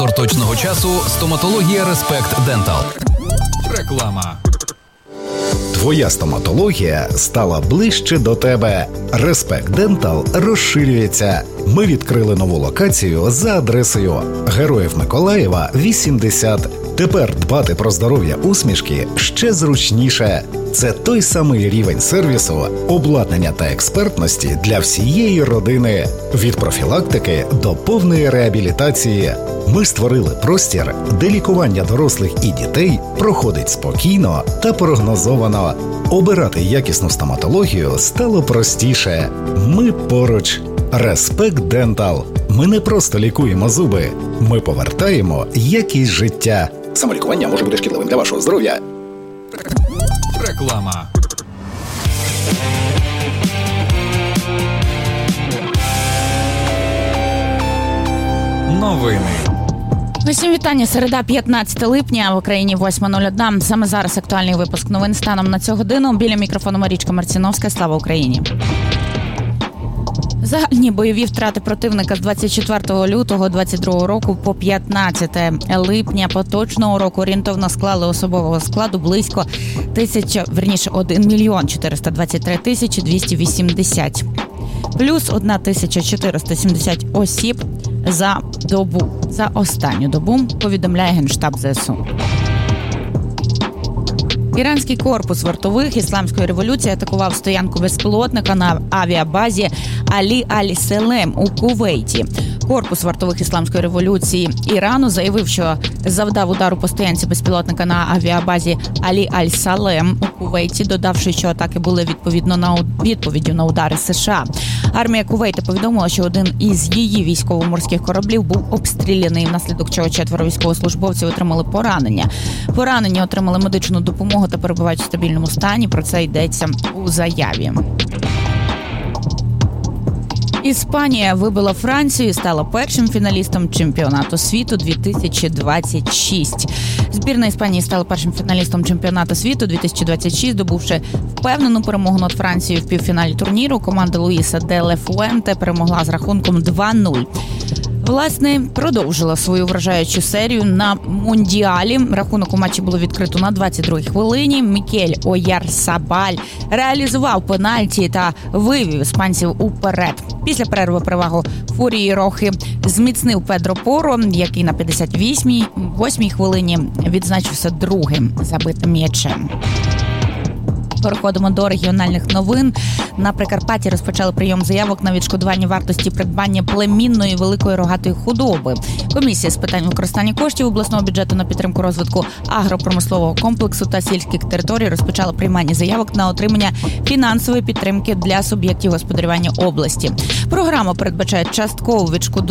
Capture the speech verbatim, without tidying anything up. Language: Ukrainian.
Партнер точного часу – стоматологія Респект Дентал. Реклама. Твоя стоматологія стала ближче до тебе. Респект Дентал розширюється. Ми відкрили нову локацію за адресою Героїв Миколаєва, вісімдесят. Тепер дбати про здоров'я усмішки ще зручніше. Це той самий рівень сервісу, обладнання та експертності для всієї родини. Від профілактики до повної реабілітації. Ми створили простір, де лікування дорослих і дітей проходить спокійно та прогнозовано. Обирати якісну стоматологію стало простіше. Ми поруч. Респект Дентал. Ми не просто лікуємо зуби. Ми повертаємо якість життя. Самолікування може бути шкідливим для вашого здоров'я. Реклама. Новини. Усім вітання. Середа, п'ятнадцяте липня, в Україні восьма нуль одна. Саме зараз актуальний випуск новин станом на цю годину. Біля мікрофону Марічка Марціновська. Слава Україні. Загальні бойові втрати противника з двадцять четвертого лютого двадцять другого року по п'ятнадцяте липня поточного року орієнтовно склали особового складу близько тисяча, верніше, один мільйон чотириста двадцять три тисячі двісті вісімдесят. Плюс одна тисяча чотириста сімдесят осіб за добу. За останню добу, повідомляє Генштаб ЗСУ. Іранський корпус вартових Ісламської революції атакував стоянку безпілотника на авіабазі Алі Аль-Селем у Кувейті. Корпус вартових Ісламської революції Ірану заявив, що завдав удару по стоянці безпілотника на авіабазі Алі Аль-Салем у Кувейті, додавши, що атаки були відповідно на відповіддю на удари США. Армія Кувейта повідомила, що один із її військово-морських кораблів був обстріляний, внаслідок чого четверо військовослужбовців отримали поранення. Поранені отримали медичну допомогу та перебувають в стабільному стані. Про це йдеться у заяві. Іспанія вибила Францію і стала першим фіналістом чемпіонату світу дві тисячі двадцять шість. Збірна Іспанії стала першим фіналістом чемпіонату світу дві тисячі двадцять шість, здобувши впевнену перемогу над Францією в півфіналі турніру. Команда Луїса де Ла Фуенте перемогла з рахунком два нуль. Власне, продовжила свою вражаючу серію на Мундіалі. Рахунок у матчі було відкрито на двадцять другій хвилині. Мікель Ойярсабаль реалізував пенальті та вивів іспанців уперед. Після перерви перевагу Фурії Рохи зміцнив Педро Поро, який на п'ятдесят восьмій хвилині відзначився другим забитим м'ячем. Переходимо до регіональних новин. На Прикарпатті розпочали прийом заявок на відшкодування вартості придбання племінної великої рогатої худоби. Комісія з питань використання коштів обласного бюджету на підтримку розвитку агропромислового комплексу та сільських територій розпочала приймання заявок на отримання фінансової підтримки для суб'єктів господарювання області. Програма передбачає часткову відшкодування